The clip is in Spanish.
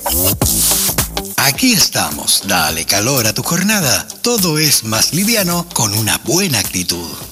Aquí estamos, dale calor a tu jornada. Todo es más liviano con una buena actitud.